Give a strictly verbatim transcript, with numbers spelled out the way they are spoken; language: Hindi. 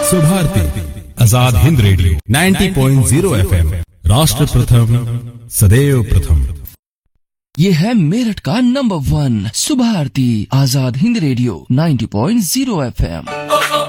सुभारती आजाद हिंद रेडियो नब्बे पॉइंट शून्य एफएम, राष्ट्र प्रथम सदैव प्रथम। ये है मेरठ का number one Subharti Azad Hind radio नब्बे पॉइंट शून्य एफएम।